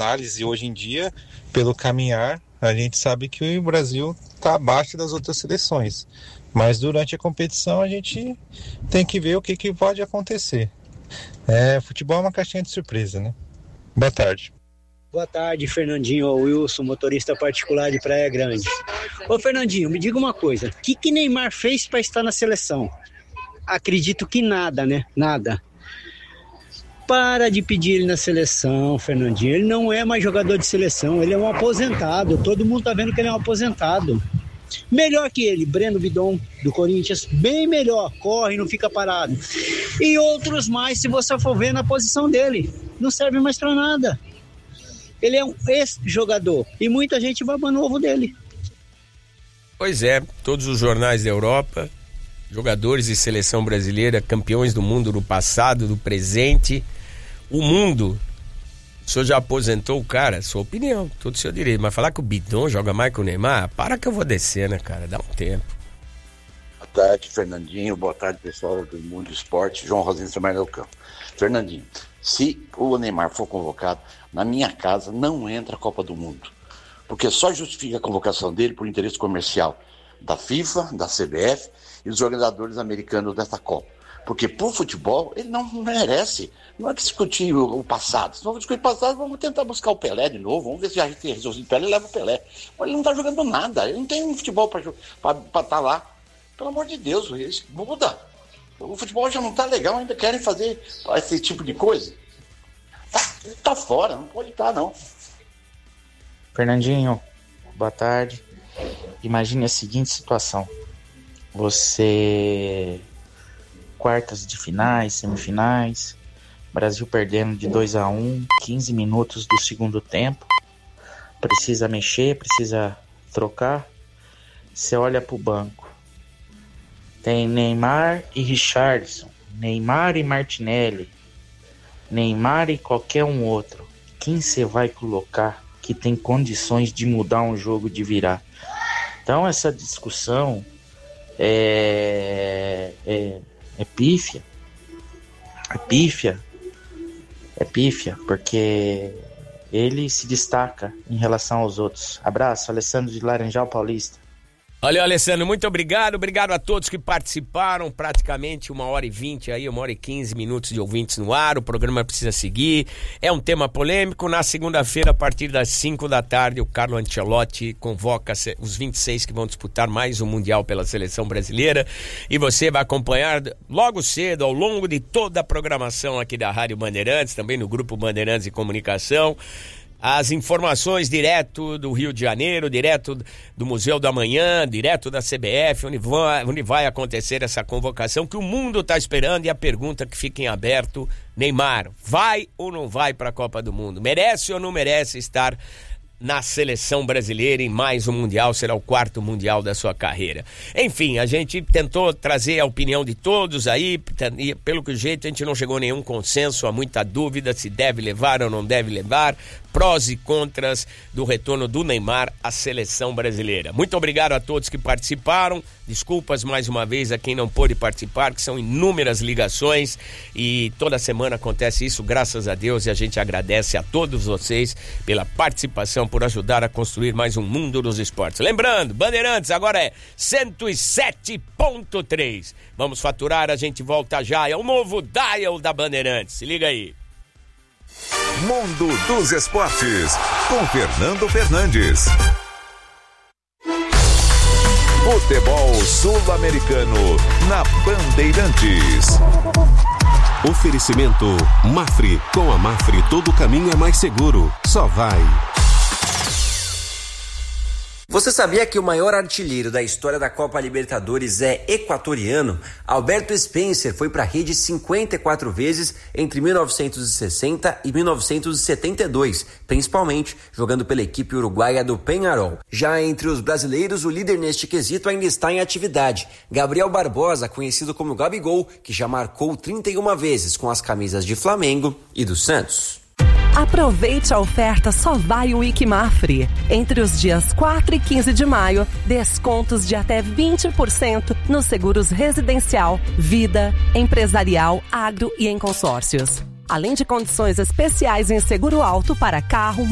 análise hoje em dia, pelo caminhar, a gente sabe que o Brasil está abaixo das outras seleções. Mas durante a competição a gente tem que ver o que pode acontecer. Futebol é uma caixinha de surpresa, né? Boa tarde. Boa tarde, Fernandinho Wilson, motorista particular de Praia Grande. Ô Fernandinho, me diga uma coisa, o que Neymar fez para estar na seleção? Acredito que nada, né? Nada. Para de pedir ele na seleção, Fernandinho. Ele não é mais jogador de seleção, ele é um aposentado. Todo mundo tá vendo que ele é um aposentado. Melhor que ele, Breno Bidon, do Corinthians, bem melhor, corre, não fica parado. E outros mais, se você for ver na posição dele, não serve mais para nada. Ele é um ex-jogador e muita gente babando o ovo dele. Pois é, todos os jornais da Europa, jogadores de seleção brasileira, campeões do mundo do passado, do presente, o mundo. O senhor já aposentou o cara? Sua opinião, todo o seu direito. Mas falar que o Bidon joga mais que o Neymar, para que eu vou descer, né, cara? Dá um tempo. Boa tarde, Fernandinho. Boa tarde, pessoal do Mundo Esporte. João Rosinho Samarão Campo. Fernandinho, se o Neymar for convocado, na minha casa não entra a Copa do Mundo. Porque só justifica a convocação dele por interesse comercial da FIFA, da CBF e dos organizadores americanos dessa Copa. Porque por futebol ele não merece. Não é que discutir o passado. Se não discutir o passado, vamos tentar buscar o Pelé de novo. Vamos ver se a gente tem resolvido o Pelé e leva o Pelé. Mas ele não está jogando nada. Ele não tem um futebol para estar lá. Pelo amor de Deus, isso muda. O futebol já não está legal, ainda querem fazer esse tipo de coisa. Tá fora, não pode estar, não. Fernandinho, boa tarde. Imagine a seguinte situação. Você... quartas de finais, semifinais, Brasil perdendo de 2-1, 15 minutos do segundo tempo, precisa mexer, precisa trocar, você olha pro banco, tem Neymar e Richarlison, Neymar e Martinelli, Neymar e qualquer um outro, quem você vai colocar que tem condições de mudar um jogo, de virar? Então essa discussão é pífia, porque ele se destaca em relação aos outros. Abraço, Alessandro de Laranjal Paulista. Olha, Alessandro, muito obrigado a todos que participaram, praticamente 1h20 aí, 1h15 minutos de ouvintes no ar, o programa precisa seguir, é um tema polêmico. Na segunda-feira, a partir das 5 da tarde, o Carlo Ancelotti convoca os 26 que vão disputar mais um Mundial pela seleção brasileira, e você vai acompanhar logo cedo, ao longo de toda a programação aqui da Rádio Bandeirantes, também no Grupo Bandeirantes de Comunicação, as informações direto do Rio de Janeiro, direto do Museu do Amanhã, direto da CBF, onde vai acontecer essa convocação que o mundo está esperando. E a pergunta que fica em aberto: Neymar vai ou não vai para a Copa do Mundo? Merece ou não merece estar na seleção brasileira em mais um Mundial? Será o 4º Mundial da sua carreira. Enfim, a gente tentou trazer a opinião de todos aí, e pelo que jeito a gente não chegou a nenhum consenso, há muita dúvida se deve levar ou não deve levar, prós e contras do retorno do Neymar à seleção brasileira. Muito obrigado a todos que participaram, desculpas mais uma vez a quem não pôde participar, que são inúmeras ligações e toda semana acontece isso, graças a Deus, e a gente agradece a todos vocês pela participação, por ajudar a construir mais um mundo dos esportes. Lembrando, Bandeirantes agora é 107.3. Vamos faturar, a gente volta já, é o novo dial da Bandeirantes, se liga aí. Mundo dos Esportes, com Fernando Fernandes. Futebol sul-americano na Bandeirantes. Oferecimento Mafre. Com a Mafre todo caminho é mais seguro. Só vai. Você sabia que o maior artilheiro da história da Copa Libertadores é equatoriano? Alberto Spencer foi para a rede 54 vezes entre 1960 e 1972, principalmente jogando pela equipe uruguaia do Peñarol. Já entre os brasileiros, o líder neste quesito ainda está em atividade. Gabriel Barbosa, conhecido como Gabigol, que já marcou 31 vezes com as camisas de Flamengo e do Santos. Aproveite a oferta Só Vai o Iquimafre. Entre os dias 4 e 15 de maio, descontos de até 20% nos seguros residencial, vida, empresarial, agro e em consórcios. Além de condições especiais em seguro alto para carro,